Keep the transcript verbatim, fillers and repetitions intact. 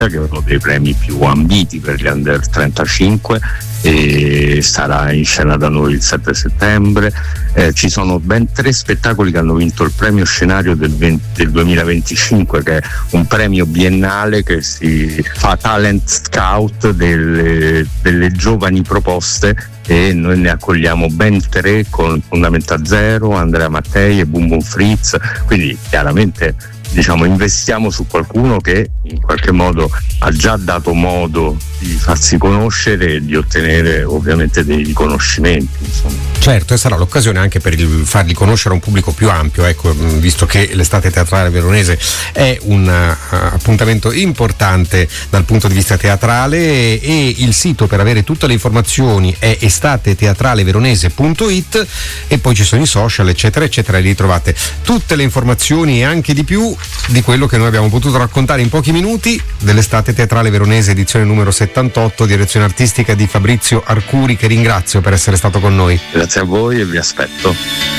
che è uno dei premi più ambiti per gli under trentacinque, e sarà in scena da noi il sette settembre. Eh, ci sono ben tre spettacoli che hanno vinto il premio scenario del, venti, del duemilaventicinque, che è un premio biennale che si fa talent scout delle, delle giovani proposte, e noi ne accogliamo ben tre con Fondamenta Zero, Andrea Mattei e Boom Boom Fritz. Quindi chiaramente, diciamo, investiamo su qualcuno che in qualche modo ha già dato modo di farsi conoscere e di ottenere ovviamente dei riconoscimenti, insomma. Certo, e sarà l'occasione anche per il, farli conoscere a un pubblico più ampio, ecco, visto che l'estate teatrale veronese è un uh, appuntamento importante dal punto di vista teatrale, e il sito per avere tutte le informazioni è estate teatrale veronese punto it, e poi ci sono i social eccetera eccetera, e lì trovate tutte le informazioni e anche di più di quello che noi abbiamo potuto raccontare in pochi minuti dell'estate teatrale veronese edizione numero settantotto, direzione artistica di Fabrizio Arcuri, che ringrazio per essere stato con noi. Grazie a voi e vi aspetto.